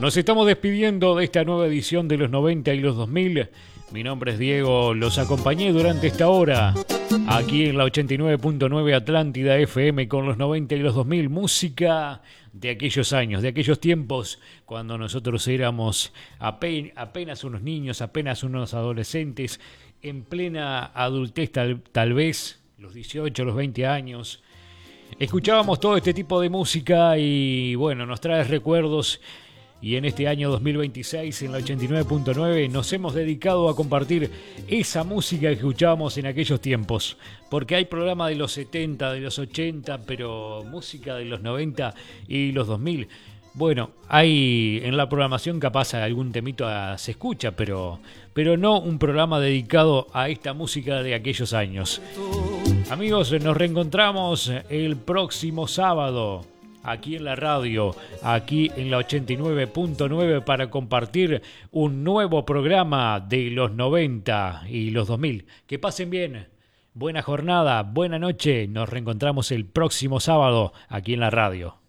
Nos estamos despidiendo de esta nueva edición de los 90 y los 2000. Mi nombre es Diego, los acompañé durante esta hora aquí en la 89.9 Atlántida FM con los 90 y los 2000. Música de aquellos años, de aquellos tiempos cuando nosotros éramos apenas unos niños, apenas unos adolescentes, en plena adultez tal vez, los 18, los 20 años. Escuchábamos todo este tipo de música y bueno, nos trae recuerdos. Y en este año 2026, en la 89.9, nos hemos dedicado a compartir esa música que escuchábamos en aquellos tiempos. Porque hay programas de los 70, de los 80, pero música de los 90 y los 2000. Bueno, hay en la programación capaz algún temito se escucha, pero no un programa dedicado a esta música de aquellos años. Amigos, nos reencontramos el próximo sábado. Aquí en la radio, aquí en la 89.9 para compartir un nuevo programa de los 90 y los 2000. Que pasen bien, buena jornada, buena noche, nos reencontramos el próximo sábado aquí en la radio.